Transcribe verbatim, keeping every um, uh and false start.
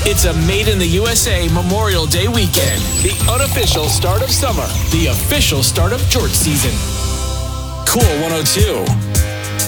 It's a Made in the U S A Memorial Day weekend. The unofficial start of summer. The official start of Jort season. Cool one oh two.